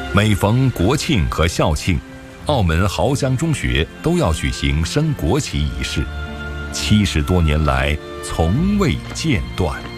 每逢国庆和校庆，澳门豪江中学都要举行升国旗仪式，70多年来从未间断。